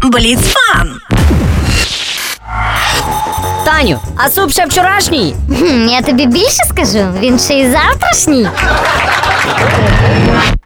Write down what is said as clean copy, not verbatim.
Бліцфан. Таню, а суп ще вчорашній? Я тобі більше скажу, він ще й завтрашній.